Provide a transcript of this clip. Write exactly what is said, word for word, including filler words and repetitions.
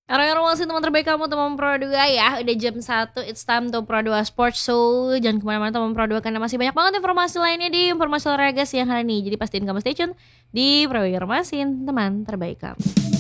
Era-era masih teman terbaik kamu, teman Pro dua ya. Udah jam satu, it's time to Pro dua Sports Show. Jangan kemana-mana teman Pro dua, karena masih banyak banget informasi lainnya di informasi olahraga siang hari ini. Jadi pastiin kamu stay tune di Pro Masin, teman terbaik kamu.